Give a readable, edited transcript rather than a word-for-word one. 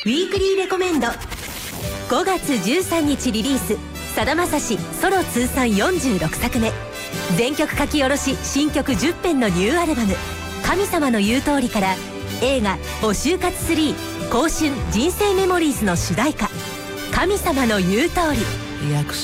ィークリーレコメンド。5月13日リリース、さだまさしソロ通算46作目、全曲書き下ろし新曲10編のニューアルバム「神様の言う通り」から映画「お就活3香春人生メモリーズ」の主題歌「神様の言う通り」。